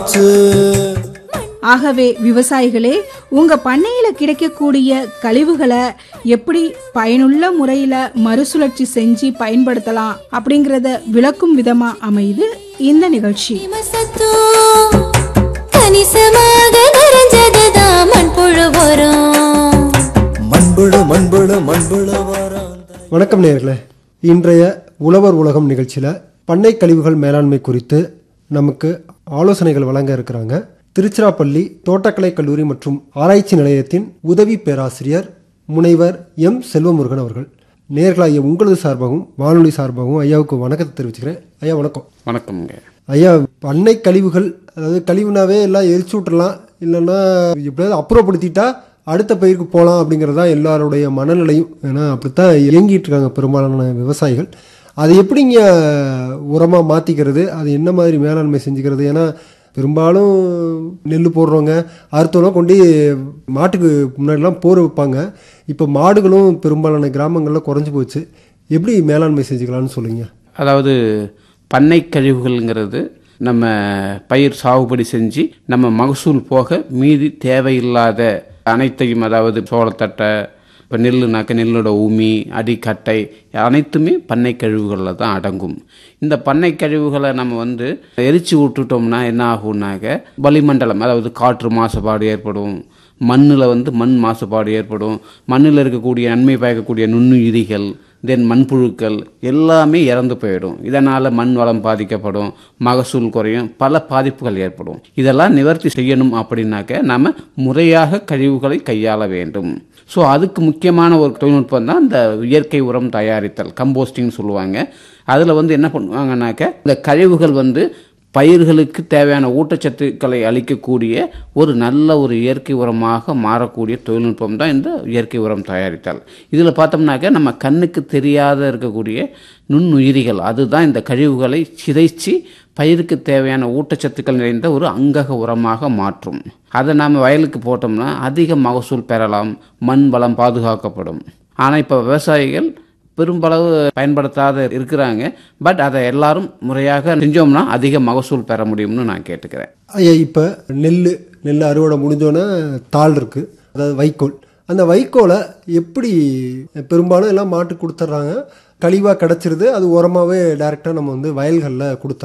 ஆகவே விவசாயிகளே, உங்க பண்ணையில கிடைக்கக்கூடிய கழிவுகளை எப்படி பயனுள்ள முறையில மறுசுழற்சி செஞ்சு பயன்படுத்தலாம் அப்படிங்கறத விளக்கும் விதமா அமையுது இந்த நிகழ்ச்சி. வணக்கம் நேயர்களே, இன்றைய உழவர் உலகம் நிகழ்ச்சியில பண்ணை கழிவுகள் மேலாண்மை குறித்து நமக்கு ஆலோசனைகள் வழங்க இருக்கிறாங்க திருச்சிராப்பள்ளி தோட்டக்கலை கல்லூரி மற்றும் ஆராய்ச்சி நிலையத்தின் உதவி பேராசிரியர் முனைவர் எம் செல்வமுருகன் அவர்கள். நேயர்களாகிய உங்களது சார்பாகவும் வானொலி சார்பாகவும் ஐயாவுக்கு வணக்கத்தை தெரிவிச்சுக்கிறேன். ஐயா வணக்கம். வணக்கம்ங்க ஐயா, பண்ணை கழிவுகள், அதாவது கழிவுனாவே எல்லாம் எரிச்சு விட்டுறலாம், இல்லைன்னா எப்படியாவது அப்புறப்படுத்திட்டா அடுத்த பயிருக்கு போகலாம் அப்படிங்கிறதா எல்லாருடைய மனநிலையும். ஏன்னா அப்படித்தான் இயங்கிட்டு இருக்காங்க பெரும்பாலான விவசாயிகள். அதை எப்படிங்க உரமாக மாற்றிக்கிறது, அது என்ன மாதிரி மேலாண்மை செஞ்சுக்கிறது? ஏன்னா பெரும்பாலும் நெல் போடுறவங்க அறுத்தோலாம் கொண்டு மாட்டுக்கு முன்னாடிலாம் போர் வைப்பாங்க. இப்போ மாடுகளும் பெரும்பாலான கிராமங்களில் குறைஞ்சி போச்சு. எப்படி மேலாண்மை செஞ்சுக்கலாம்னு சொல்லுங்க. அதாவது பண்ணை கழிவுகள்ங்கிறது நம்ம பயிர் சாகுபடி செஞ்சு நம்ம மகசூல் போக மீதி தேவையில்லாத அனைத்தையும், அதாவது சோளத்தட்டை, இப்போ நெல்லுனாக்க நெல்லோட உமி, அடிக்கட்டை அனைத்துமே பண்ணை கழிவுகளில் தான் அடங்கும். இந்த பண்ணை கழிவுகளை நம்ம எரிச்சு விட்டுட்டோம்னா என்ன ஆகும்னாக்க வளிமண்டலம், அதாவது காற்று மாசுபாடு ஏற்படும், மண்ணில் மண் மாசுபாடு ஏற்படும், மண்ணில் இருக்கக்கூடிய நன்மை பயக்கக்கூடிய நுண்ணுயிரிகள், தென் மண்புழுக்கள் எல்லாமே இறந்து போயிடும். இதனால் மண் வளம் பாதிக்கப்படும், மகசூல் குறையும், பல பாதிப்புகள் ஏற்படும். இதெல்லாம் நிவர்த்தி செய்யணும் அப்படின்னாக்க நம்ம முறையாக கழிவுகளை கையாள வேண்டும். ஸோ அதுக்கு முக்கியமான ஒரு தொழில்நுட்பம் தான் இந்த இயற்கை உரம் தயாரித்தல், கம்போஸ்டிங் சொல்லுவாங்க. அதில் என்ன பண்ணுவாங்கனாக்க இந்த கழிவுகள் பயிர்களுக்கு தேவையான ஊட்டச்சத்துக்களை அளிக்கக்கூடிய ஒரு நல்ல ஒரு இயற்கை உரமாக மாறக்கூடிய தொழில்நுட்பம் தான் இந்த இயற்கை உரம் தயாரித்தல். இதில் பார்த்தோம்னாக்க நம்ம கண்ணுக்கு தெரியாத இருக்கக்கூடிய நுண்ணுயிரிகள், அதுதான் இந்த கழிவுகளை சிதைச்சு பயிருக்கு தேவையான ஊட்டச்சத்துக்கள் நிறைந்த ஒரு அங்கக உரமாக மாற்றும். அதை நாம் வயலுக்கு போட்டோம்னா அதிக மகசூல் பெறலாம், மண் வளம் பாதுகாக்கப்படும். ஆனால் இப்போ விவசாயிகள் பெரும்பளவு பயன்படுத்தாத இருக்கிறாங்க. பட் அதை எல்லாரும் முறையாக செஞ்சோம்னா அதிக மகசூல் பெற முடியும்னு நான் கேட்டுக்கிறேன். ஐயா, இப்போ நெல் அறுவடை முடிஞ்சோன்னே தாள் இருக்குது, அதாவது வைக்கோல். அந்த வைக்கோலை எப்படி பெரும்பாலும் எல்லாம் மாட்டுக்கு கொடுத்துட்றாங்க, கழிவாக கிடச்சிருது, அது உரமாகவே டைரெக்டாக நம்ம வயல்களில் கொடுத்துட்றோம்.